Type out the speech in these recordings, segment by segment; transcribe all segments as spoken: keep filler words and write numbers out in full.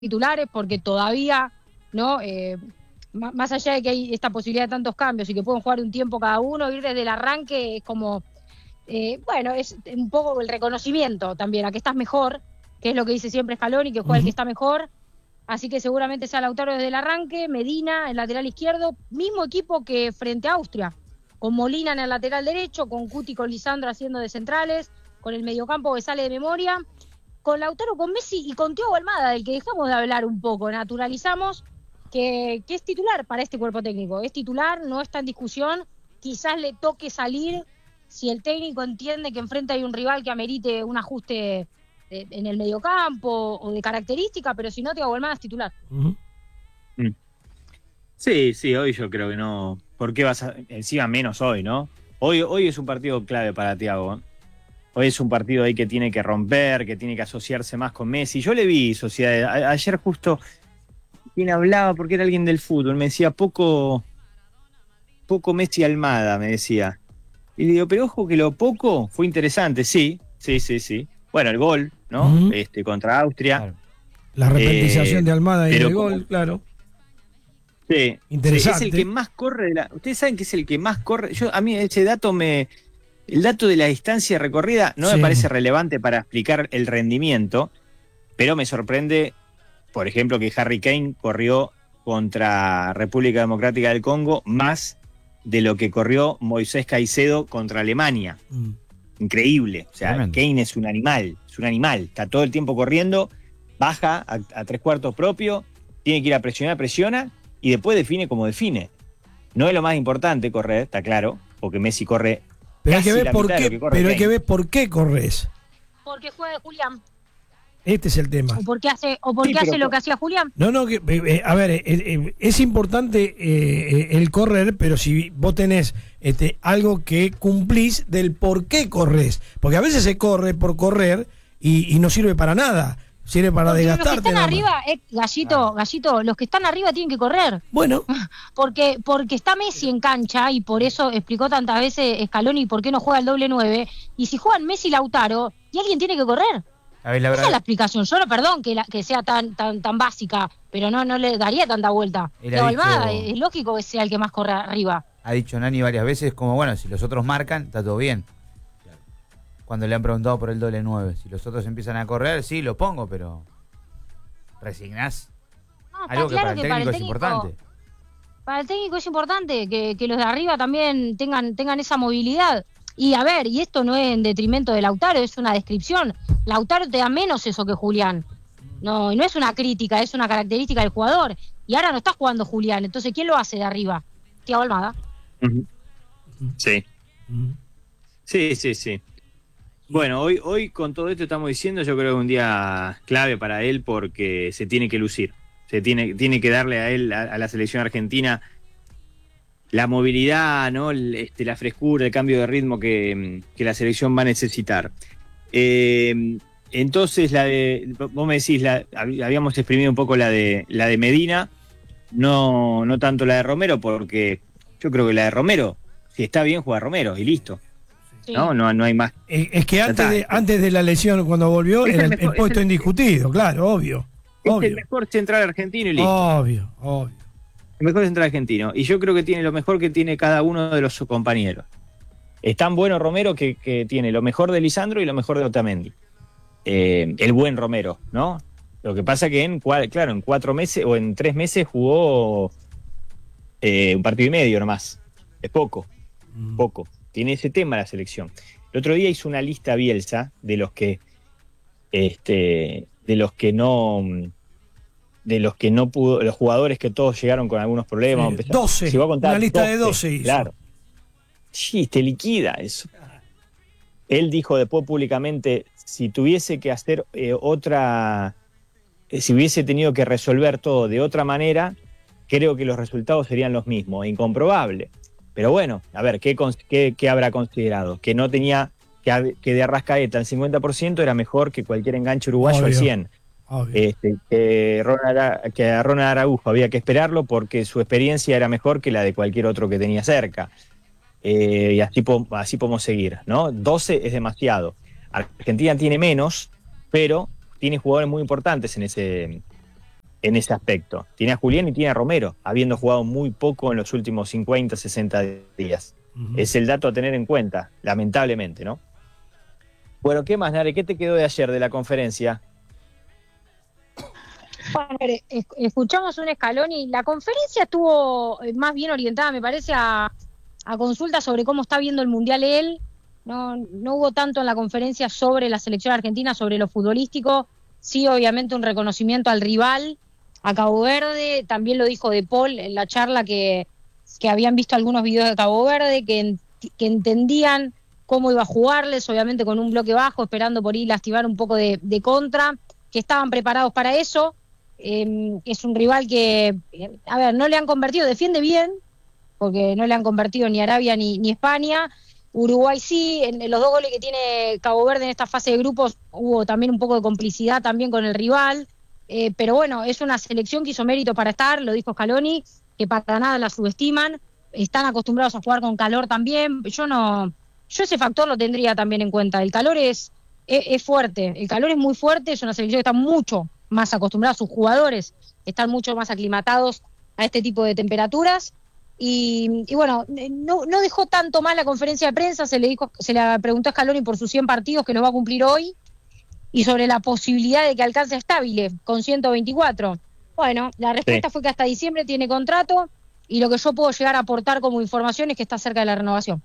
titulares, porque todavía, ¿no? Eh, más allá de que hay esta posibilidad de tantos cambios y que pueden jugar un tiempo cada uno, ir desde el arranque es como, eh, bueno, es un poco el reconocimiento también, a que estás mejor, que es lo que dice siempre Scaloni, que juega uh-huh. el que está mejor, así que seguramente sea Lautaro desde el arranque, Medina, el lateral izquierdo, mismo equipo que frente a Austria, con Molina en el lateral derecho, con Cuti, con Lisandro haciendo de centrales, con el mediocampo que sale de memoria, con Lautaro, con Messi y con Thiago Almada, del que dejamos de hablar un poco, naturalizamos que, que es titular para este cuerpo técnico, es titular, no está en discusión, quizás le toque salir si el técnico entiende que enfrente hay un rival que amerite un ajuste de, en el mediocampo o de característica, pero si no, Thiago Almada es titular. Uh-huh. Mm. Sí, sí, hoy yo creo que no. ¿Por qué vas a...? Encima menos hoy, ¿no? Hoy, hoy es un partido clave para Thiago, ¿eh? Hoy es un partido ahí que tiene que romper, que tiene que asociarse más con Messi. Yo le vi sociedades. A- ayer justo quien hablaba, porque era alguien del fútbol, me decía poco, poco Messi Almada, me decía. Y le digo, pero ojo que lo poco fue interesante, sí, sí, sí, sí. Bueno, el gol, ¿no? Uh-huh. Este, contra Austria. Claro. La repentización eh, de Almada y el gol, como, claro. Sí, interesante. Sí, es el que más corre de la. Ustedes saben que es el que más corre. Yo, a mí ese dato me. El dato de la distancia recorrida no sí. me parece relevante para explicar el rendimiento, pero me sorprende, por ejemplo, que Harry Kane corrió contra República Democrática del Congo más de lo que corrió Moisés Caicedo contra Alemania. Mm. Increíble. O sea, Tremendo. Kane es un animal, es un animal. Está todo el tiempo corriendo, baja a, a tres cuartos propio, tiene que ir a presionar, presiona, y después define como define. No es lo más importante correr, está claro, porque Messi corre. Pero hay que ver por qué, pero hay que ver por qué corres. Porque juega Julián. Este es el tema. O porque hace, o porque sí, hace lo que hacía Julián. No, no, que, eh, a ver, eh, eh, es importante eh, el correr, pero si vos tenés este, algo que cumplís del por qué corres. Porque a veces se corre por correr y, y no sirve para nada. Sirve para porque desgastarte. Los que están arriba, eh, Gallito, ah. Gallito, los que están arriba tienen que correr. Bueno. Porque, porque está Messi en cancha y por eso explicó tantas veces Scaloni por qué no juega el doble nueve. Y si juegan Messi y Lautaro, y alguien tiene que correr. A ver, la verdad, esa es la explicación. Yo no, perdón que, la, que sea tan, tan, tan básica, pero no, no le daría tanta vuelta. Pero Almada es lógico que sea el que más corre arriba. Ha dicho Nani varias veces como, bueno, si los otros marcan, está todo bien. Cuando le han preguntado por el doble nueve. Si los otros empiezan a correr, sí, lo pongo, pero resignás. No, algo que, claro para, el que para el técnico es importante. Para el técnico es importante que, que los de arriba también tengan, tengan esa movilidad. Y a ver, y esto no es en detrimento de Lautaro, es una descripción. Lautaro te da menos eso que Julián. No, no es una crítica, es una característica del jugador. Y ahora no está jugando Julián, entonces ¿quién lo hace de arriba? Thiago Almada. Uh-huh. Sí. Uh-huh. Sí, sí, sí. Bueno, hoy, hoy con todo esto estamos diciendo, yo creo que es un día clave para él porque se tiene que lucir, se tiene, tiene que darle a él, a, a la selección argentina, la movilidad, ¿no? El, este, la frescura, el cambio de ritmo que, que la selección va a necesitar. Eh, entonces, la de, vos me decís, la, habíamos exprimido un poco la de, la de Medina, no, no tanto la de Romero, porque yo creo que la de Romero, si está bien, juega Romero y listo. Sí. No, no, no hay más. Es, es que antes de, antes de la lesión, cuando volvió, es era el, mejor, el puesto el, indiscutido, claro, obvio. Es obvio. el mejor central argentino y listo. Obvio, obvio. El mejor central argentino. Y yo creo que tiene lo mejor que tiene cada uno de los compañeros. Es tan bueno Romero que, que tiene lo mejor de Lisandro y lo mejor de Otamendi. Eh, el buen Romero, ¿no? Lo que pasa que en, claro, en cuatro meses o en tres meses jugó eh, un partido y medio nomás. Es poco, mm. poco. Tiene ese tema la selección. El otro día hizo una lista Bielsa de los que este de los que no de los que no pudo, los jugadores que todos llegaron con algunos problemas. Sí, doce, se va a contar una lista doce, de doce hizo. Claro. Sí, te liquida eso. Él dijo después públicamente, si tuviese que hacer eh, otra, eh, si hubiese tenido que resolver todo de otra manera, creo que los resultados serían los mismos, incomprobable. Pero bueno, a ver, ¿qué, qué, qué habrá considerado? Que no tenía, que, que de Arrascaeta el cincuenta por ciento era mejor que cualquier enganche uruguayo Obvio. al cien por ciento. Este, que, Ronald, que a Ronald Araujo había que esperarlo porque su experiencia era mejor que la de cualquier otro que tenía cerca. Eh, y así, así podemos seguir, ¿no? doce es demasiado. Argentina tiene menos, pero tiene jugadores muy importantes en ese, en ese aspecto. Tiene a Julián y tiene a Romero, habiendo jugado muy poco en los últimos cincuenta, sesenta días. Uh-huh. Es el dato a tener en cuenta, lamentablemente, ¿no? Bueno, ¿qué más, Nare? ¿Qué te quedó de ayer de la conferencia? Bueno, escuchamos un Scaloni. La conferencia estuvo más bien orientada, me parece, a, a consultas sobre cómo está viendo el Mundial él. No, no hubo tanto en la conferencia sobre la selección argentina, sobre lo futbolístico. Sí, obviamente, un reconocimiento al rival, a Cabo Verde. También lo dijo De Paul en la charla que, que habían visto algunos videos de Cabo Verde, que, que entendían cómo iba a jugarles, obviamente con un bloque bajo, esperando por ir lastimar un poco de, de contra, que estaban preparados para eso. Eh, es un rival que, eh, a ver, no le han convertido, defiende bien, porque no le han convertido ni Arabia ni, ni España. Uruguay sí, en, en los dos goles que tiene Cabo Verde en esta fase de grupos hubo también un poco de complicidad también con el rival, eh, pero bueno, es una selección que hizo mérito para estar, lo dijo Scaloni, que para nada la subestiman, están acostumbrados a jugar con calor también. Yo no, yo ese factor lo tendría también en cuenta. El calor es, es, es fuerte, el calor es muy fuerte, es una selección que está mucho más acostumbrada, sus jugadores están mucho más aclimatados a este tipo de temperaturas. Y, y bueno, no, no dejó tanto mal la conferencia de prensa, se le dijo, se le preguntó a Scaloni por sus cien partidos que los va a cumplir hoy y sobre la posibilidad de que alcance a Stabile con ciento veinticuatro. Bueno, la respuesta sí. fue que hasta diciembre tiene contrato y lo que yo puedo llegar a aportar como información es que está cerca de la renovación.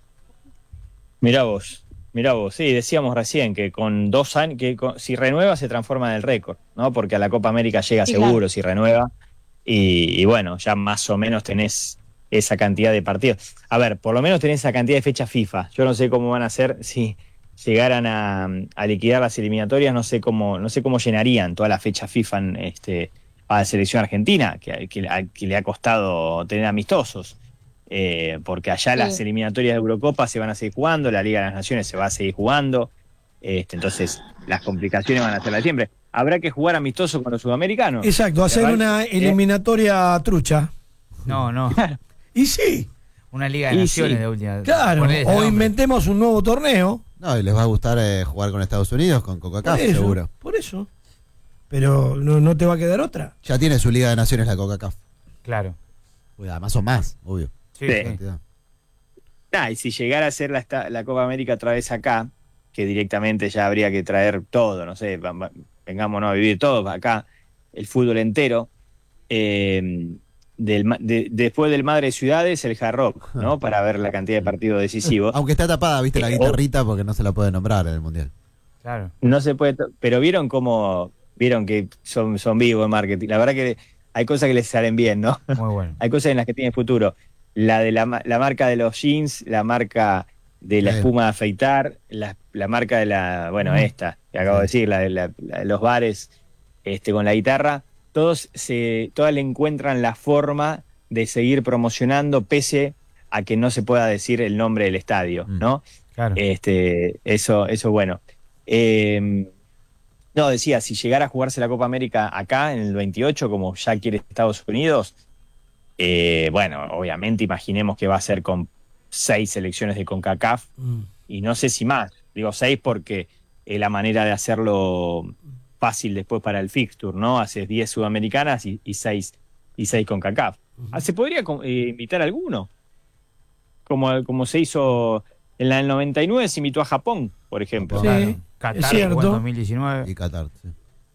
Mirá vos, mirá vos, sí, decíamos recién que con dos años, que con, si renueva se transforma en el récord, ¿no? Porque a la Copa América llega sí, seguro claro. si renueva y, y bueno, ya más o menos tenés esa cantidad de partidos. A ver, por lo menos tenés esa cantidad de fechas FIFA. Yo no sé cómo van a hacer si llegaran a, a liquidar las eliminatorias, no sé cómo, no sé cómo llenarían toda la fecha FIFA en, este, a la selección argentina, que, que, a, que le ha costado tener amistosos. Eh, porque allá sí. las eliminatorias de Eurocopa se van a seguir jugando, la Liga de las Naciones se va a seguir jugando. Este, entonces, las complicaciones van a ser las de siempre. Habrá que jugar amistoso con los sudamericanos. Exacto, hacer una eliminatoria eh. trucha. No, no. Y sí. Una Liga de y Naciones sí. de última. Claro, o inventemos un nuevo torneo. No, y les va a gustar eh, jugar con Estados Unidos, con CONCACAF, por eso, seguro. Por eso. Pero no, no te va a quedar otra. Ya tiene su Liga de Naciones la CONCACAF. Claro. Uy, además son más, obvio. Sí. sí. Ah, y si llegara a ser la, la Copa América otra vez acá, que directamente ya habría que traer todo, no sé, vengámonos a vivir todo acá, el fútbol entero. Eh, Del, de, después del Madre de Ciudades, el Hard Rock, ¿no? Para ver la cantidad de partidos decisivos. Aunque está tapada, viste, la guitarrita porque no se la puede nombrar en el Mundial. Claro. No se puede, pero vieron cómo, vieron que son, son vivos en marketing. La verdad que hay cosas que les salen bien, ¿no? Muy bueno. Hay cosas en las que tienen futuro. La de la, la marca de los jeans, la marca de la espuma de afeitar, la, la marca de la, bueno, mm. esta, que acabo de decir, la de, la, la de los bares, este, con la guitarra. Todos se, todas le encuentran la forma de seguir promocionando pese a que no se pueda decir el nombre del estadio, ¿no? Claro. Este, eso, eso bueno. Eh, no, decía, si llegara a jugarse la Copa América acá en el veintiocho, como ya quiere Estados Unidos, eh, bueno, obviamente imaginemos que va a ser con seis selecciones de CONCACAF, mm. y no sé si más, digo seis porque es la manera de hacerlo fácil después para el fixture, ¿no? Haces diez sudamericanas y, y seis y seis con CONCACAF. Uh-huh. ¿Se podría eh, invitar a alguno? Como, como se hizo en la del noventa y nueve, se invitó a Japón, por ejemplo. Sí, claro. Qatar, es cierto. dos mil diecinueve. Y Qatar, sí.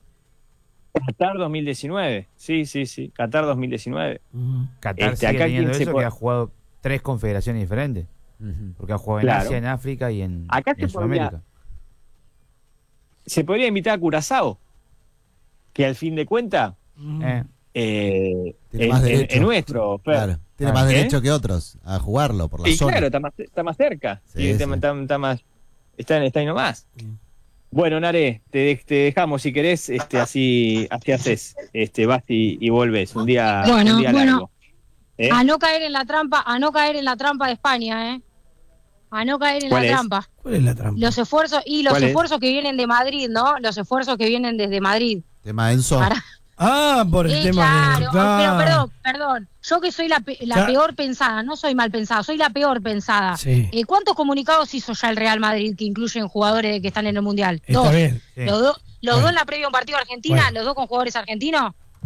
Qatar dos mil diecinueve, sí, sí, sí. Qatar dos mil diecinueve. Uh-huh. Qatar este, sigue acá teniendo eso puede... que ha jugado tres confederaciones diferentes. Uh-huh. Porque ha jugado en claro. Asia, en África y en, acá y en Sudamérica. Podría... Se podría invitar a Curazao, que al fin de cuentas eh. eh, es nuestro. Claro, tiene ah, más ¿eh? derecho que otros a jugarlo por la y zona. Claro, está más, está más cerca. Sí, sí. Está, está, está, más, está, está ahí nomás. Mm. Bueno, Nare, te, te dejamos si querés, este, así, así haces, este, vas y, y volvés un día, bueno, un día bueno, largo. ¿Eh? A no caer en la trampa, a no caer en la trampa de España, ¿eh? A no caer en la es? trampa. ¿Cuál es la trampa? Los esfuerzos, y los esfuerzos es? que vienen de Madrid, ¿no? Los esfuerzos que vienen desde Madrid. Tema Enzo. Para... Ah, por el eh, tema claro, de... Claro. Pero perdón, perdón. Yo que soy la, pe la claro. peor pensada, no soy mal pensada, soy la peor pensada. Sí. Eh, ¿Cuántos comunicados hizo ya el Real Madrid que incluyen jugadores que están en el Mundial? Está dos. Bien. Sí. Los, do los bueno. dos en la previa a un partido de Argentina, bueno. los dos con jugadores argentinos.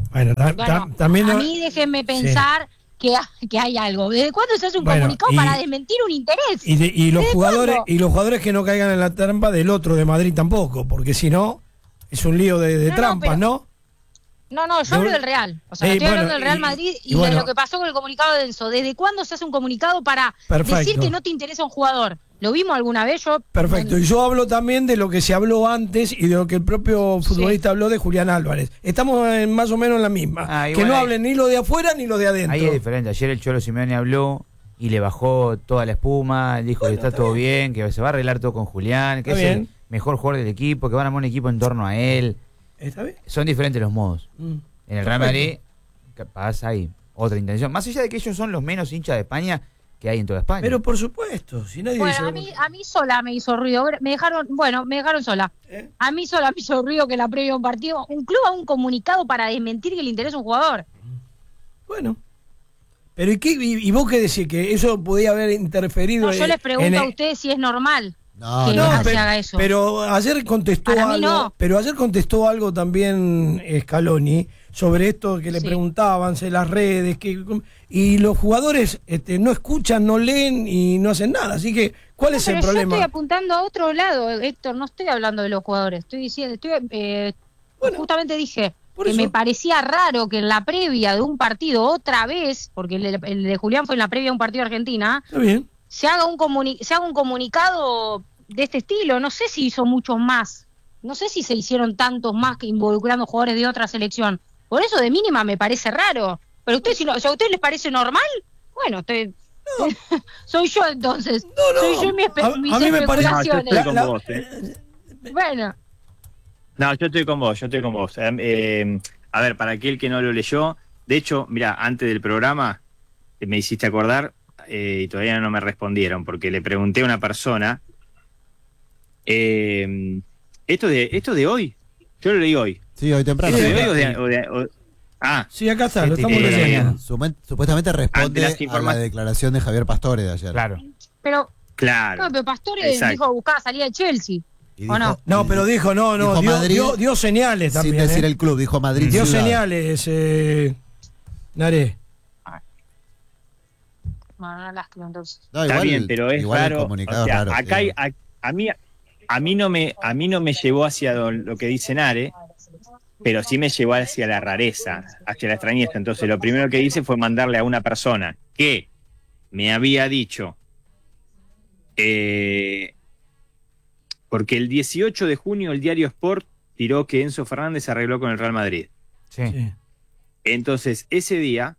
Bueno, ta- Bueno, ta- también a no- mí déjenme pensar que, ha- que hay algo. ¿Desde cuándo se hace un Bueno, comunicado y- para desmentir un interés? Y, de- y los ¿Desde jugadores cuándo? y los jugadores que no caigan en la trampa del otro de Madrid tampoco, porque si no es un lío de, de No, no, trampas, pero- ¿no? No, no, yo De- hablo del Real. O sea, Eh, estoy bueno, hablando del Real y- Madrid y y, bueno. de lo que pasó con el comunicado de Enzo. ¿Desde cuándo se hace un comunicado para Perfecto. decir que no te interesa un jugador? ¿Lo vimos alguna vez? Yo Perfecto. Y yo hablo también de lo que se habló antes y de lo que el propio futbolista habló de Julián Álvarez. Estamos en, más o menos en la misma. Ah, que igual no ahí- hablen ni lo de afuera ni lo de adentro. Ahí es diferente. Ayer el Cholo Simeone habló y le bajó toda la espuma, dijo Bueno, que está, está todo bien. bien. que se va a arreglar todo con Julián, que Está es bien. el mejor jugador del equipo, que van a armar un equipo en torno a él. ¿Está bien? Son diferentes los modos. Mm. En el Real Perfecto. Madrid capaz hay otra intención. Más allá de que ellos son los menos hinchas de España que hay en toda España. Pero por supuesto, si nadie dice Bueno, a lo mí, contrario. a mí sola me hizo ruido. Me dejaron, bueno, me dejaron sola. ¿Eh? A mí sola me hizo ruido que la previa a un partido, un club haga un comunicado para desmentir que le interesa un jugador. Bueno. Pero ¿y, qué, y, y vos qué decís? ¿Que eso podía haber interferido No, yo en- les pregunto en a el- ustedes si es normal No, que no, se pero, haga eso. pero ayer contestó Para mí algo, no. pero ayer contestó algo también Scaloni sobre esto que le Sí. preguntaban en las redes, que y los jugadores este, no escuchan, no leen y no hacen nada. Así que, ¿cuál No, es pero el yo problema? estoy apuntando a otro lado, Héctor, no estoy hablando de los jugadores, estoy diciendo, estoy, eh, Bueno, justamente dije por que eso. me parecía raro que en la previa de un partido otra vez, porque el, de- el de Julián fue en la previa de un partido de Argentina, Está bien. se haga un comuni- se haga un comunicado de este estilo. No sé si hizo muchos más, no sé si se hicieron tantos más que involucrando jugadores de otra selección. Por eso de mínima me parece raro. Pero ustedes, si, no, si a ustedes les parece normal, bueno, estoy, soy yo entonces. No, no. Soy yo y mi espe- A- mis a mí me parece- No, yo especulaciones. estoy con La- vos, eh. Bueno, No, yo estoy con vos, yo estoy con vos. Eh, eh, a ver, para aquel que no lo leyó, de hecho, mira, antes del programa eh, me hiciste acordar eh, y todavía no me respondieron porque le pregunté a una persona, eh, esto de esto de hoy, yo lo leí hoy. Sí, hoy temprano. ¿Esto Sí, de hoy o sí. de, o de- o- ah, Sí, acá está, lo Sí, estamos sí, leyendo. Sumen- Supuestamente Ante responde las a la informa- declaración de Javier Pastore de ayer. Claro. pero, claro. no, pero Pastore Exacto. dijo buscaba salida de Chelsea. Y ¿O no? No, pero dijo, no, no, Dijo dio, Madrid dio- dio señales sin también. decir ¿eh? el club, dijo Madrid. Dio ciudad. señales, eh, Naré. Bueno, no las creo entonces. No, Está igual, bien, pero es igual el raro. comunicado O sea, es raro, acá hay- sí. a, a mí a mí no me a mí no me llevó hacia do- lo que dice Nare, pero sí me llevó hacia la rareza, hacia la extrañeza. Entonces, lo primero que hice fue mandarle a una persona que me había dicho, eh, porque el dieciocho de junio el diario Sport tiró que Enzo Fernández se arregló con el Real Madrid. Sí. Sí. Entonces, ese día,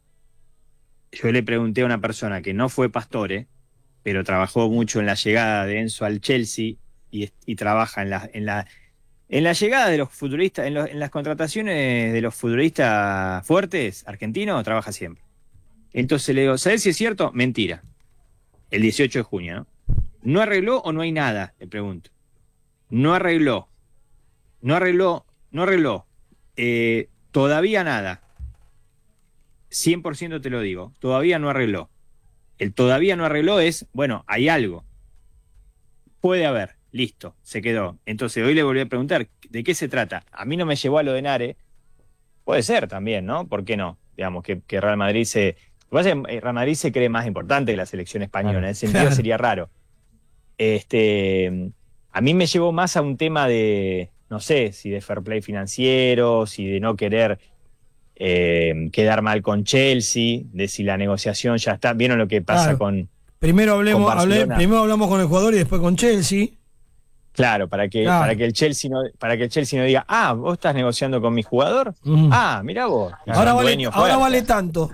yo le pregunté a una persona que no fue Pastore, pero trabajó mucho en la llegada de Enzo al Chelsea y, y trabaja en la, en la en la llegada de los futbolistas, en, los- en las contrataciones de los futbolistas fuertes argentinos, trabaja siempre. Entonces le digo, ¿sabes si es cierto? Mentira. El dieciocho de junio, ¿no? ¿No arregló o no hay nada? Le pregunto. No arregló. No arregló. No arregló. Eh, todavía nada. cien por ciento te lo digo. Todavía no arregló. El todavía no arregló es, bueno, hay algo. Puede haber. Listo, se quedó. Entonces hoy le volví a preguntar, ¿de qué se trata? A mí no me llevó a lo de Nare. Puede ser también, ¿no? ¿Por qué no? Digamos, que, que Real Madrid se... Lo que pasa es que Real Madrid se cree más importante que la selección española. Claro. En ese sentido Claro. sería raro. Este, a mí me llevó más a un tema de, no sé, si de fair play financiero, si de no querer eh, quedar mal con Chelsea, de si la negociación ya está. ¿Vieron lo que pasa Claro. con... Primero, hablemos, Con hablé- Barcelona. primero hablamos con el jugador y después con Chelsea. Claro, para que, Claro. para que el Chelsea no, para que el Chelsea no diga, ah, vos estás negociando con mi jugador. Mm. Ah, mirá vos. ahora, un vale, dueño ahora fuerte. vale tanto.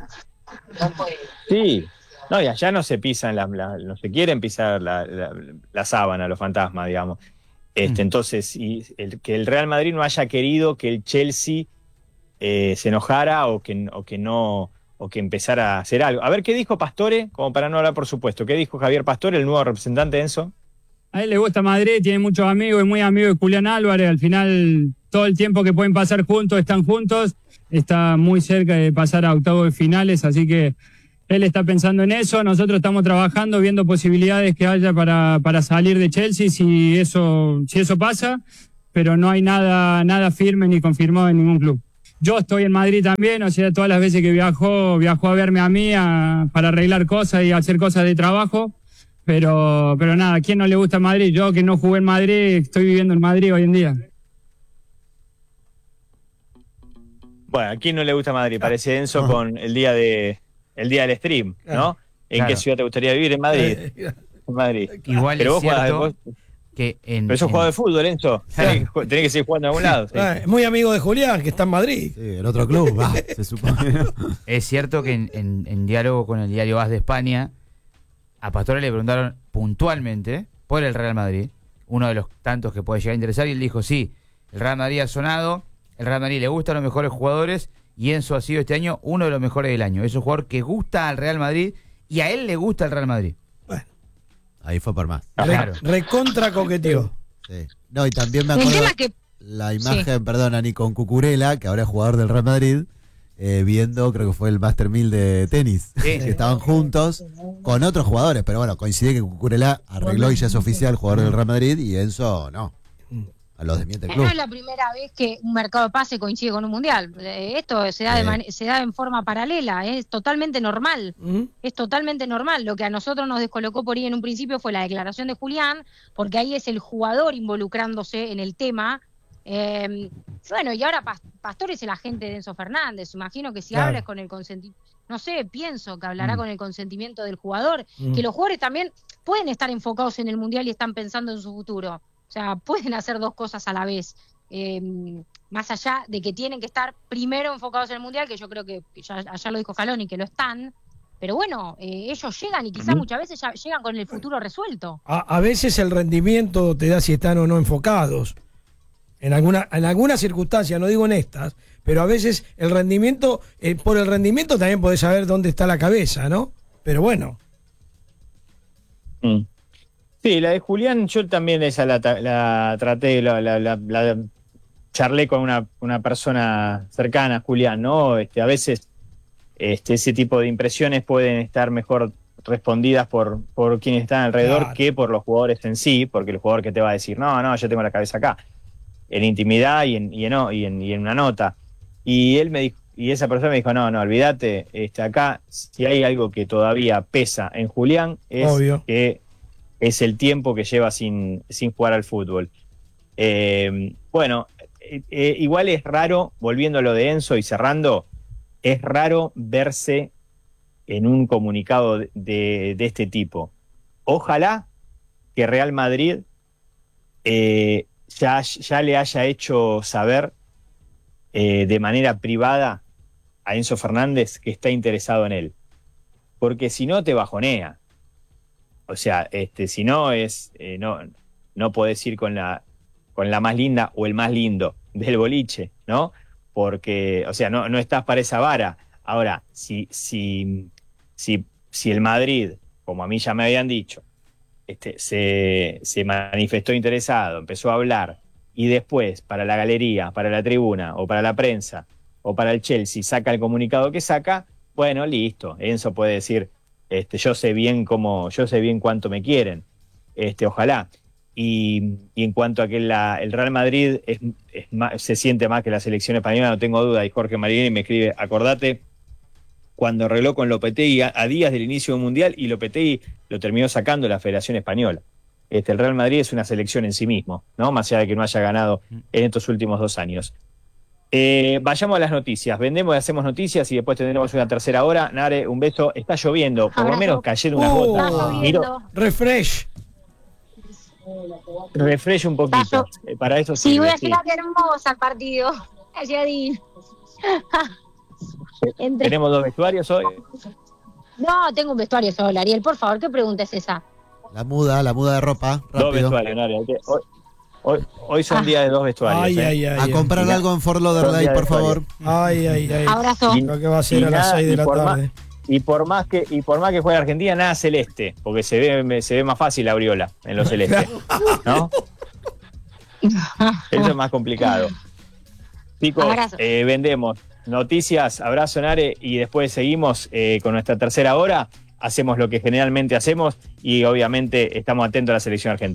Sí. No, y allá no se pisan, la, la- no se quieren pisar la, la, la sábana, los fantasmas, digamos. Este, Mm. Entonces, y el, que el Real Madrid no haya querido que el Chelsea eh, se enojara o que, o que no, o que empezara a hacer algo. A ver, ¿qué dijo Pastore? Como para no hablar, por supuesto. ¿Qué dijo Javier Pastore, el nuevo representante de Enzo? A él le gusta Madrid, tiene muchos amigos, es muy amigo de Julián Álvarez. Al final, todo el tiempo que pueden pasar juntos, están juntos. Está muy cerca de pasar a octavos de finales, así que él está pensando en eso. Nosotros estamos trabajando, viendo posibilidades que haya para, para salir de Chelsea si eso, si eso pasa, pero no hay nada, nada firme ni confirmado en ningún club. yo estoy en Madrid también, o sea, todas las veces que viajó, viajó a verme a mí a- para arreglar cosas y hacer cosas de trabajo. Pero, pero nada, ¿a quién no le gusta Madrid? Yo que no jugué en Madrid, estoy viviendo en Madrid hoy en día. Bueno, ¿a quién no le gusta Madrid? Parece Enzo ah. con el día de el día del stream, ¿no? Claro. ¿En claro. qué ciudad te gustaría vivir? En Madrid. En Madrid. Igual pero es vos cierto jugás, vos, que en... Pero sos en... jugador de fútbol, Enzo. Tenés, que, tenés que seguir jugando a algún lado. Sí. Es muy amigo de Julián, que está en Madrid. Sí, en otro club, va, se supone. Es cierto que en, en, en diálogo con el diario AS de España, a Pastore le preguntaron puntualmente por el Real Madrid, uno de los tantos que puede llegar a interesar, y él dijo, sí, el Real Madrid ha sonado, el Real Madrid le gustan los mejores jugadores, y Enzo ha sido este año uno de los mejores del año. Es un jugador que gusta al Real Madrid, y a él le gusta el Real Madrid. Bueno. Ahí fue por más. Re, claro. Recontra coqueteó. Sí. No, y también me acuerdo que... la imagen, sí. perdón, Ani, con Cucurella, que ahora es jugador del Real Madrid, eh, viendo, creo que fue el Master mil de tenis, sí. que estaban juntos con otros jugadores, pero bueno, coincide que Cucurella arregló y ya es oficial jugador del Real Madrid, y Enzo no. A los desmiente el club. No es la primera vez que un mercado de pase coincide con un mundial. Esto se da, de se da en forma paralela, es totalmente normal. Uh-huh. Es totalmente normal. Lo que a nosotros nos descolocó por ahí en un principio fue la declaración de Julián, porque ahí es el jugador involucrándose en el tema. Eh, bueno, y ahora Pastor es el agente de Enzo Fernández. Imagino que si claro. habla es con el consentimiento. No sé, pienso que hablará uh-huh. con el consentimiento del jugador. Uh-huh. Que los jugadores también pueden estar enfocados en el mundial y están pensando en su futuro. O sea, pueden hacer dos cosas a la vez, eh, más allá de que tienen que estar primero enfocados en el Mundial, que yo creo que ya, ya lo dijo Scaloni, que lo están, pero bueno, eh, ellos llegan y quizás uh-huh. muchas veces ya llegan con el futuro resuelto. A, a veces el rendimiento te da si están o no enfocados, en alguna en algunas circunstancias, no digo en estas, pero a veces el rendimiento, eh, por el rendimiento también podés saber dónde está la cabeza, ¿no? Pero bueno. Mm. Sí, la de Julián, yo también esa la, la traté, la, la, la, la charlé con una, una persona cercana a Julián, ¿no? Este, a veces este, ese tipo de impresiones pueden estar mejor respondidas por, por quienes están alrededor claro. que por los jugadores en sí, porque el jugador que te va a decir, no, no, yo tengo la cabeza acá, en intimidad y en, y en, y en, y en una nota. Y él me dijo, y esa persona me dijo, no, no, olvídate, este, acá si hay algo que todavía pesa en Julián es Obvio. que es el tiempo que lleva sin, sin jugar al fútbol. Eh, bueno, eh, eh, igual es raro, volviendo a lo de Enzo y cerrando, es raro verse en un comunicado de, de, de este tipo. Ojalá que Real Madrid eh, ya, ya le haya hecho saber eh, de manera privada a Enzo Fernández que está interesado en él. Porque si no te bajonea. O sea, este, si no es, eh, no, no podés ir con la, con la más linda o el más lindo del boliche, ¿no? Porque, o sea, no, no estás para esa vara. Ahora, si, si, si, si el Madrid, como a mí ya me habían dicho, este, se, se manifestó interesado, empezó a hablar, y después, para la galería, para la tribuna, o para la prensa, o para el Chelsea, saca el comunicado que saca, bueno, listo. Enzo puede decir, Este, yo sé bien cómo, yo sé bien cuánto me quieren, este, ojalá. Y, y en cuanto a que la, el Real Madrid es, es más, se siente más que la selección española, no tengo duda. Y Jorge Marini me escribe, acordate cuando arregló con Lopetegui a, a días del inicio del Mundial, y Lopetegui lo terminó sacando la Federación Española. Este, el Real Madrid es una selección en sí mismo, ¿no? Más allá de que no haya ganado en estos últimos dos años. Eh, vayamos a las noticias. Vendemos y hacemos noticias y después tendremos una tercera hora. Nare, un beso. Está lloviendo, por lo menos cayeron unas oh, gotas. Miro, refresh. Refresh un poquito. Eh, para eso sí, sirve, voy a sí. llegar hermosa al partido. Ayer. Entre... ¿Tenemos dos vestuarios hoy? No, tengo un vestuario solo, Ariel. Por favor, ¿qué pregunta es esa? La muda, la muda de ropa. Rápido. Dos vestuarios, Nare. Hoy, hoy, hoy son ah. días de dos vestuarios. Ay, ¿eh? ay, ay, a comprar mira, algo en Fort Lauderdale, por favor. Ay, ay, ay. Abrazo. Creo que va a ser a las seis de la tarde. Más, y por más que y por más que juegue Argentina, nada celeste, porque se ve se ve más fácil la aureola en lo celeste, ¿no? Eso es más complicado. Chicos, eh, vendemos noticias, abrazo, Nare, y después seguimos eh, con nuestra tercera hora. Hacemos lo que generalmente hacemos y obviamente estamos atentos a la selección argentina.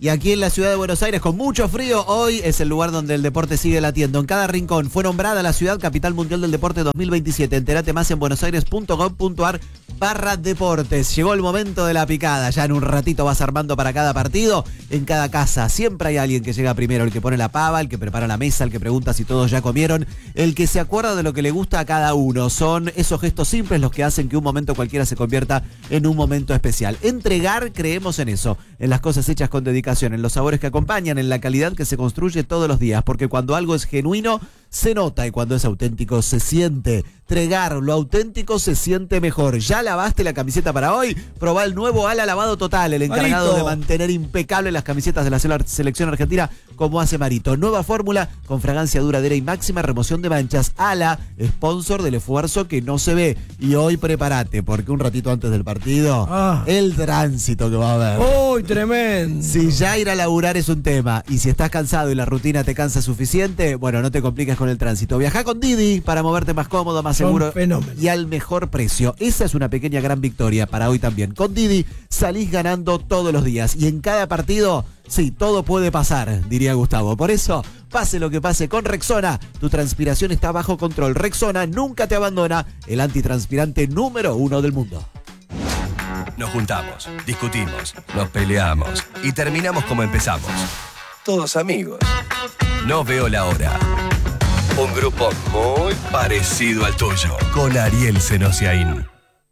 Y aquí en la ciudad de Buenos Aires, con mucho frío, hoy es el lugar donde el deporte sigue latiendo. En cada rincón fue nombrada la ciudad capital mundial del deporte dos mil veintisiete. Entérate más en buenosaires.gov.ar barra deportes. Llegó el momento de la picada. Ya en un ratito vas armando para cada partido. En cada casa siempre hay alguien que llega primero. El que pone la pava, el que prepara la mesa, el que pregunta si todos ya comieron. El que se acuerda de lo que le gusta a cada uno. Son esos gestos simples los que hacen que un momento cualquiera se convierta en un momento especial. Entregar, creemos en eso. En las cosas hechas con dedicación. En los sabores que acompañan, en la calidad que se construye todos los días, porque cuando algo es genuino, se nota, y cuando es auténtico, se siente. Tregar, lo auténtico se siente mejor. ¿Ya lavaste la camiseta para hoy? Probá el nuevo Ala Lavado Total, el encargado Marito. de mantener impecables las camisetas de la selección argentina, como hace Marito. Nueva fórmula con fragancia duradera y máxima remoción de manchas. Ala, sponsor del esfuerzo que no se ve. Y hoy prepárate, porque un ratito antes del partido, ah. el tránsito que va a haber. ¡Uy, tremendo! Si ya ir a laburar es un tema, y si estás cansado y la rutina te cansa suficiente, bueno, no te compliques con el tránsito. Viajá con Didi para moverte más cómodo, más seguro y al mejor precio. Esa es una pequeña gran victoria para hoy también. Con Didi salís ganando todos los días, y en cada partido, sí, todo puede pasar, diría Gustavo. Por eso, pase lo que pase con Rexona, tu transpiración está bajo control. Rexona nunca te abandona, el antitranspirante número uno del mundo. Nos juntamos, discutimos, nos peleamos y terminamos como empezamos. Todos amigos. No veo la hora. Un grupo muy parecido al tuyo, con Ariel Senosiaín.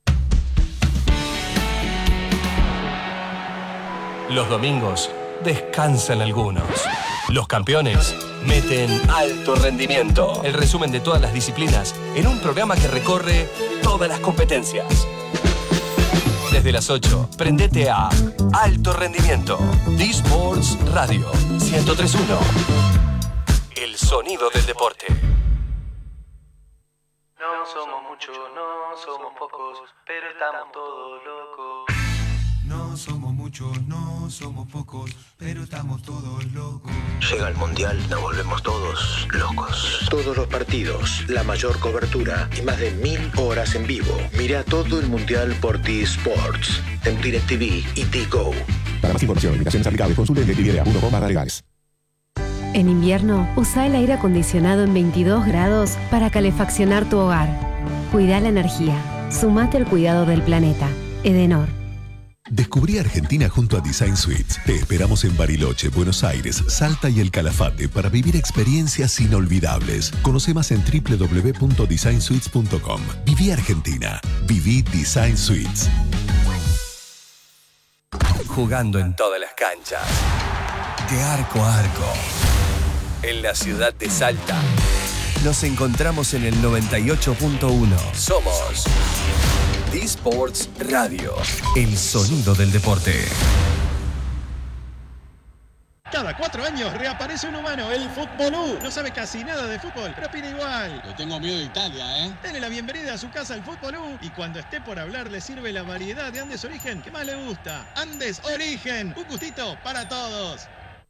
Los domingos descansan algunos. Los campeones meten alto rendimiento. El resumen de todas las disciplinas en un programa que recorre todas las competencias. Desde las ocho, prendete a Alto Rendimiento. D-Sports Radio ciento tres punto uno. El sonido del deporte. No somos muchos, no somos pocos, pero estamos todos locos. No somos muchos, no somos pocos, pero estamos todos locos. Llega el Mundial, nos volvemos todos locos. Todos los partidos, la mayor cobertura y más de mil horas en vivo. Mira todo el Mundial por T-Sports, en DirecTV y T-Go. Para más información y limitaciones aplicables, consulte en directv punto com barra legales. En invierno, usa el aire acondicionado en veintidós grados para calefaccionar tu hogar. Cuida la energía. Sumate al cuidado del planeta. Edenor. Descubrí Argentina junto a Design Suites. Te esperamos en Bariloche, Buenos Aires, Salta y El Calafate para vivir experiencias inolvidables. Conoce más en doble u doble u doble u punto design suites punto com. Viví Argentina. Viví Design Suites. Jugando en todas las canchas. De arco a arco. En la ciudad de Salta. Nos encontramos en el noventa y ocho punto uno. Somos D-Sports Radio, el sonido del deporte. Cada cuatro años reaparece un humano, el Futbolú. No sabe casi nada de fútbol, pero opina igual. Le tengo miedo de Italia, ¿eh? Dele la bienvenida a su casa al Futbolú, y cuando esté por hablar le sirve la variedad de Andes Origen que más le gusta. Andes Origen, un gustito para todos.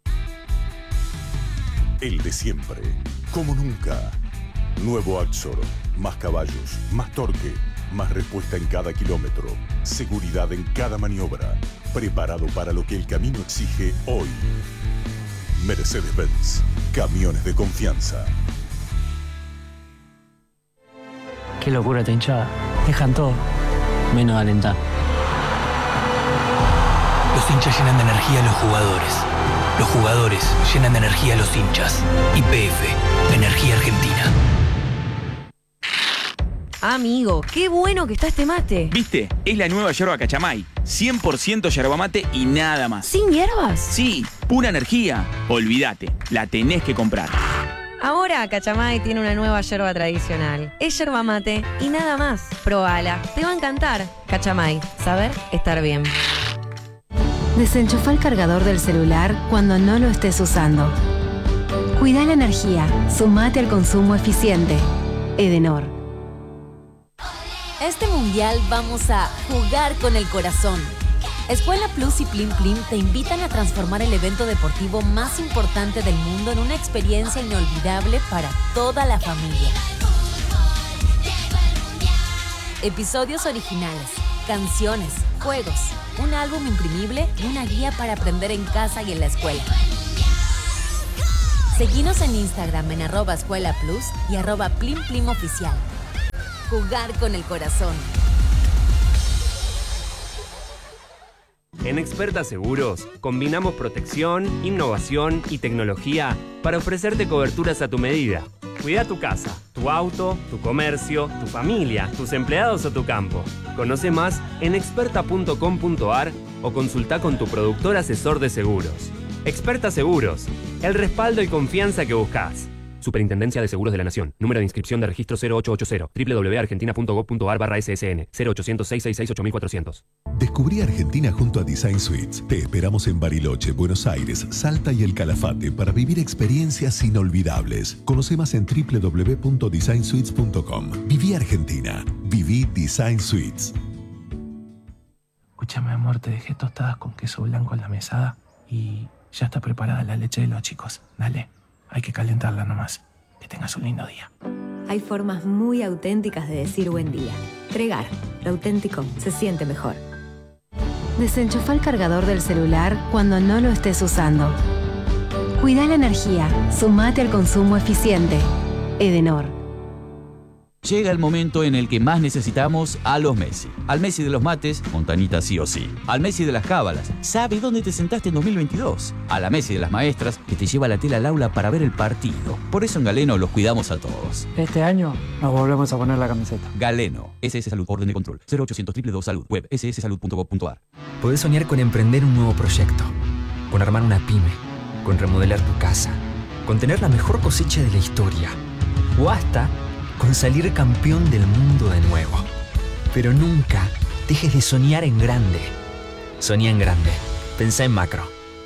El de siempre, como nunca. Nuevo Axor, más caballos, más torque, más respuesta en cada kilómetro, seguridad en cada maniobra, preparado para lo que el camino exige hoy. Mercedes-Benz, camiones de confianza. Qué locura esta hinchada. Dejan todo, menos alentar. Los hinchas llenan de energía a los jugadores. Los jugadores llenan de energía a los hinchas. Y P F, Energía Argentina. Amigo, qué bueno que está este mate. ¿Viste? Es la nueva yerba Cachamay. cien por ciento yerba mate y nada más. ¿Sin hierbas? Sí, pura energía. Olvídate, la tenés que comprar. Ahora Cachamay tiene una nueva yerba tradicional. Es yerba mate y nada más. Probala, te va a encantar. Cachamay, saber estar bien. Desenchufa el cargador del celular cuando no lo estés usando. Cuida la energía. Sumate al consumo eficiente. Edenor. Este mundial vamos a jugar con el corazón. Escuela Plus y Plim Plim te invitan a transformar el evento deportivo más importante del mundo en una experiencia inolvidable para toda la familia. Episodios originales, canciones, juegos, un álbum imprimible y una guía para aprender en casa y en la escuela. Seguinos en Instagram en arroba escuela plus y arroba plim plim oficial. Jugar con el corazón. En Experta Seguros, combinamos protección, innovación y tecnología para ofrecerte coberturas a tu medida. Cuida tu casa, tu auto, tu comercio, tu familia, tus empleados o tu campo. Conoce más en experta punto com punto a r o consulta con tu productor asesor de seguros. Experta Seguros, el respaldo y confianza que buscas. Superintendencia de Seguros de la Nación. Número de inscripción de registro cero ocho ocho cero. doble u doble u doble u punto argentina punto gob punto a r barra S S N. cero ochocientos, seiscientos sesenta y seis, ocho mil cuatrocientos. Descubrí Argentina junto a Design Suites. Te esperamos en Bariloche, Buenos Aires, Salta y El Calafate para vivir experiencias inolvidables. Conoce más en doble u doble u doble u punto design suites punto com. Viví Argentina. Viví Design Suites. Escúchame, amor, te dejé tostadas con queso blanco en la mesada y ya está preparada la leche de los chicos. Dale. Hay que calentarla nomás. Que tengas un lindo día. Hay formas muy auténticas de decir buen día. Tregar, lo auténtico se siente mejor. Desenchufa el cargador del celular cuando no lo estés usando. Cuida la energía, sumate al consumo eficiente. Edenor. Llega el momento en el que más necesitamos a los Messi. Al Messi de los mates, Montanita sí o sí. Al Messi de las cábalas, sabe dónde te sentaste en dos mil veintidós. A la Messi de las maestras, que te lleva la tela al aula para ver el partido. Por eso en Galeno los cuidamos a todos. Este año nos volvemos a poner la camiseta. Galeno, S S Salud, orden de control, cero ochocientos, doble u doble u doble u punto salud, web, ese ese salud punto gob punto a r. Podés soñar con emprender un nuevo proyecto, con armar una pyme, con remodelar tu casa, con tener la mejor cosecha de la historia, o hasta con salir campeón del mundo de nuevo. Pero nunca dejes de soñar en grande. Soñá en grande. Pensá en macro.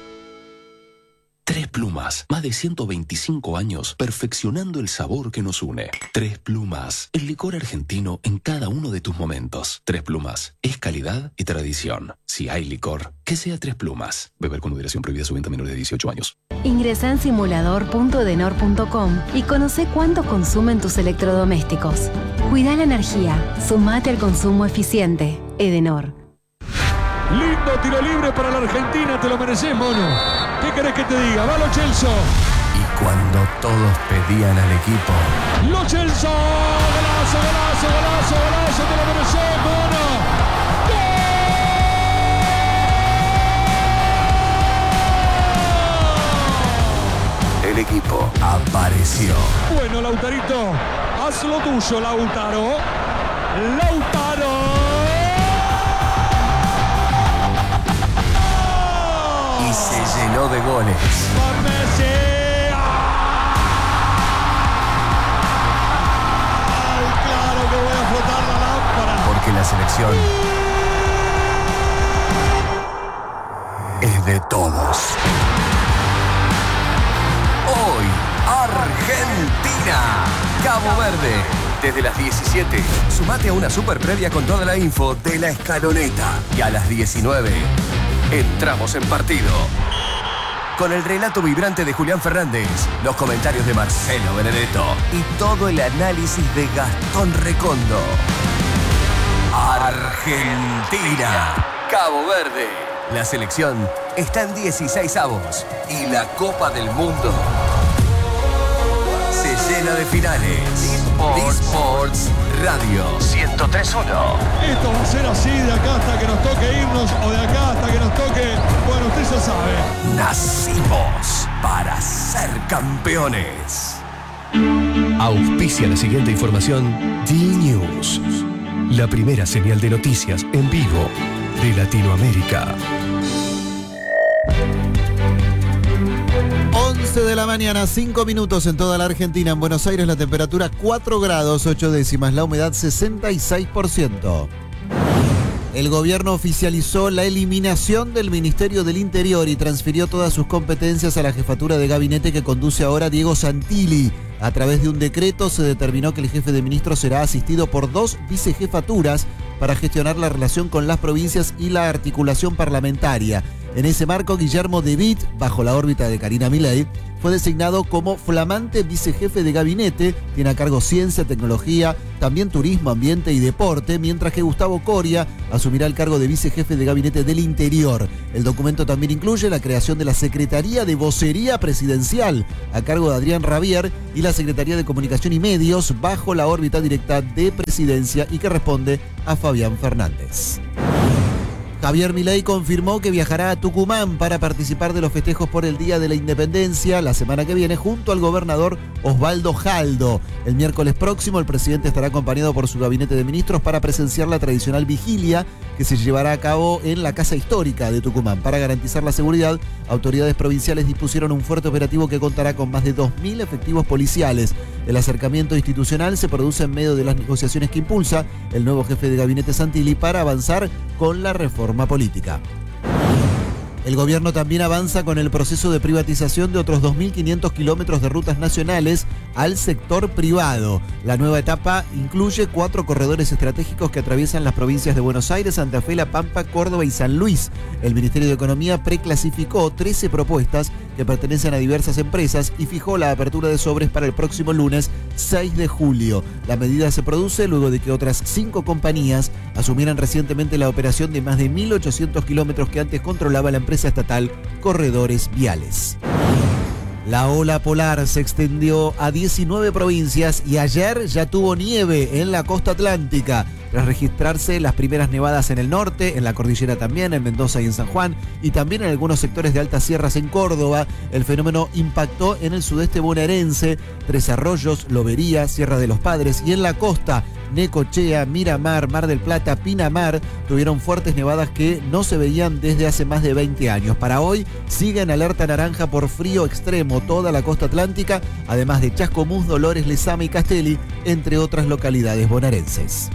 Tres Plumas, más de ciento veinticinco años perfeccionando el sabor que nos une. Tres Plumas, el licor argentino en cada uno de tus momentos. Tres Plumas, es calidad y tradición. Si hay licor, que sea Tres Plumas. Beber con moderación, prohibida su venta a menores de dieciocho años. Ingresa en simulador punto edenor punto com y conoce cuánto consumen tus electrodomésticos. Cuida la energía, sumate al consumo eficiente. Edenor. Lindo tiro libre para la Argentina, te lo mereces, mono. ¿Qué querés que te diga? ¡Va Lo Celso! Y cuando todos pedían al equipo... ¡Lo Celso! ¡Golazo, golazo, golazo, golazo! ¡Te lo mereces, mono! ¡Gol! El equipo apareció. Bueno, Lautarito, haz lo tuyo, Lautaro. ¡Lautaro! Se llenó de goles. ¡Ay, claro que voy a flotar la lámpara! Porque la selección es de todos. Hoy, Argentina, Cabo Verde. Desde las diecisiete, sumate a una super previa con toda la info de la escaloneta. Y a las diecinueve... entramos en partido. Con el relato vibrante de Julián Fernández, los comentarios de Marcelo Benedetto y todo el análisis de Gastón Recondo. Argentina, Cabo Verde. La selección está en dieciséis avos y la Copa del Mundo se llena de finales. D-Sports Radio ciento tres punto uno. Esto va a ser así de acá hasta que nos toque irnos o de acá hasta que nos toque... Bueno, usted ya sabe. Nacimos para ser campeones. Auspicia la siguiente información D-News. La primera señal de noticias en vivo de Latinoamérica. once de la mañana, cinco minutos en toda la Argentina. En Buenos Aires la temperatura cuatro grados, ocho décimas, la humedad sesenta y seis por ciento. El gobierno oficializó la eliminación del Ministerio del Interior y transfirió todas sus competencias a la jefatura de gabinete que conduce ahora Diego Santilli. A través de un decreto se determinó que el jefe de ministros será asistido por dos vicejefaturas para gestionar la relación con las provincias y la articulación parlamentaria. En ese marco, Guillermo De Witt, bajo la órbita de Karina Milei, fue designado como flamante vicejefe de gabinete, tiene a cargo ciencia, tecnología, también turismo, ambiente y deporte, mientras que Gustavo Coria asumirá el cargo de vicejefe de gabinete del Interior. El documento también incluye la creación de la Secretaría de Vocería Presidencial, a cargo de Adrián Rabier, y la Secretaría de Comunicación y Medios, bajo la órbita directa de Presidencia y que responde a Fabián Fernández. Javier Milei confirmó que viajará a Tucumán para participar de los festejos por el Día de la Independencia la semana que viene junto al gobernador Osvaldo Jaldo. El miércoles próximo el presidente estará acompañado por su gabinete de ministros para presenciar la tradicional vigilia que se llevará a cabo en la Casa Histórica de Tucumán. Para garantizar la seguridad, autoridades provinciales dispusieron un fuerte operativo que contará con más de dos mil efectivos policiales. El acercamiento institucional se produce en medio de las negociaciones que impulsa el nuevo jefe de gabinete Santilli para avanzar con la reforma política. El gobierno también avanza con el proceso de privatización de otros dos mil quinientos kilómetros de rutas nacionales al sector privado. La nueva etapa incluye cuatro corredores estratégicos que atraviesan las provincias de Buenos Aires, Santa Fe, La Pampa, Córdoba y San Luis. El Ministerio de Economía preclasificó trece propuestas que pertenecen a diversas empresas y fijó la apertura de sobres para el próximo lunes seis de julio. La medida se produce luego de que otras cinco compañías asumieran recientemente la operación de más de mil ochocientos kilómetros que antes controlaba la empresa estatal Corredores Viales. La ola polar se extendió a diecinueve provincias y ayer ya tuvo nieve en la costa atlántica. Tras registrarse las primeras nevadas en el norte, en la cordillera también, en Mendoza y en San Juan, y también en algunos sectores de altas sierras en Córdoba, el fenómeno impactó en el sudeste bonaerense, Tres Arroyos, Lobería, Sierra de los Padres, y en la costa, Necochea, Miramar, Mar del Plata, Pinamar, tuvieron fuertes nevadas que no se veían desde hace más de veinte años. Para hoy sigue en alerta naranja por frío extremo toda la costa atlántica, además de Chascomús, Dolores, Lezama y Castelli, entre otras localidades bonaerenses.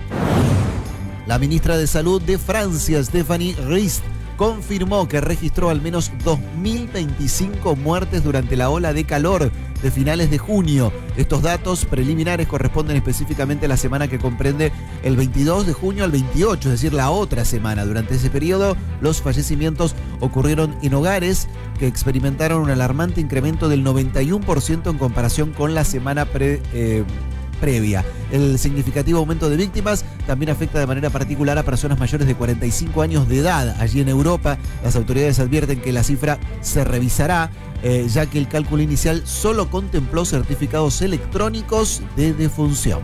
La ministra de Salud de Francia, Stéphanie Rist, confirmó que registró al menos dos mil veinticinco muertes durante la ola de calor de finales de junio. Estos datos preliminares corresponden específicamente a la semana que comprende el veintidós de junio al veintiocho, es decir, la otra semana. Durante ese periodo, los fallecimientos ocurrieron en hogares que experimentaron un alarmante incremento del noventa y uno por ciento en comparación con la semana pre, eh, previa. El significativo aumento de víctimas también afecta de manera particular a personas mayores de cuarenta y cinco años de edad. Allí en Europa, las autoridades advierten que la cifra se revisará, eh, ya que el cálculo inicial solo contempló certificados electrónicos de defunción.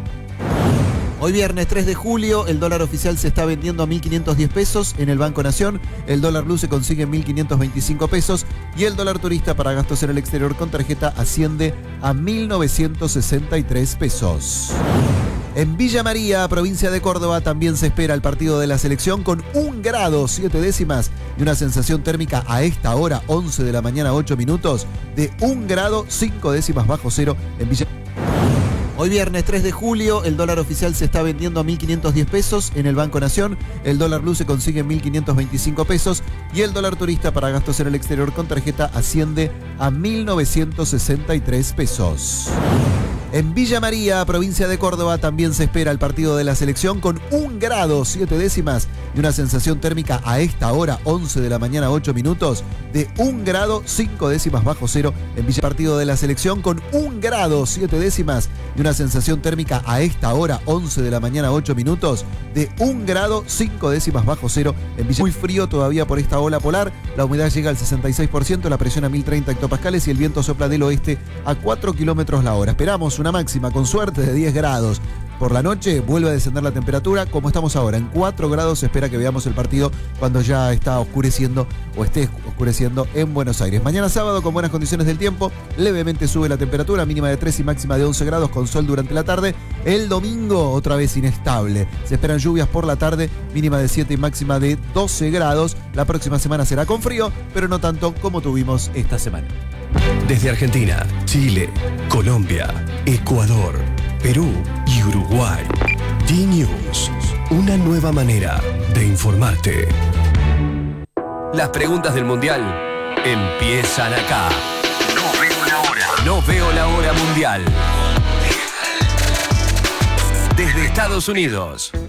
Hoy viernes tres de julio, el dólar oficial se está vendiendo a mil quinientos diez pesos en el Banco Nación, el dólar blue se consigue en mil quinientos veinticinco pesos y el dólar turista para gastos en el exterior con tarjeta asciende a mil novecientos sesenta y tres pesos. En Villa María, provincia de Córdoba, también se espera el partido de la selección con un grado siete décimas y una sensación térmica a esta hora, once de la mañana, ocho minutos, de un grado cinco décimas bajo cero en Villa María. Hoy viernes tres de julio, el dólar oficial se está vendiendo a mil quinientos diez pesos en el Banco Nación, el dólar blue se consigue en mil quinientos veinticinco pesos y el dólar turista para gastos en el exterior con tarjeta asciende a mil novecientos sesenta y tres pesos. En Villa María, provincia de Córdoba, también se espera el partido de la selección con un grado siete décimas y una sensación térmica a esta hora, once de la mañana, ocho minutos, de un grado cinco décimas bajo cero en Villa. Partido de la selección con un grado siete décimas y una sensación térmica a esta hora, once de la mañana, ocho minutos, de un grado cinco décimas bajo cero en Villa. Muy frío todavía por esta ola polar, la humedad llega al sesenta y seis por ciento, la presión a mil treinta hectopascales y el viento sopla del oeste a cuatro kilómetros la hora. Esperamos una máxima con suerte de diez grados. Por la noche vuelve a descender la temperatura, como estamos ahora, en cuatro grados. Se espera que veamos el partido cuando ya está oscureciendo o esté oscureciendo en Buenos Aires. Mañana sábado, con buenas condiciones del tiempo, levemente sube la temperatura, mínima de tres y máxima de once grados, con sol durante la tarde. El domingo, otra vez inestable. Se esperan lluvias por la tarde, mínima de siete y máxima de doce grados. La próxima semana será con frío, pero no tanto como tuvimos esta semana. Desde Argentina, Chile, Colombia, Ecuador, Perú y Uruguay. D-News, una nueva manera de informarte. Las preguntas del Mundial empiezan acá. No veo la hora. No veo la hora mundial. Desde Estados Unidos.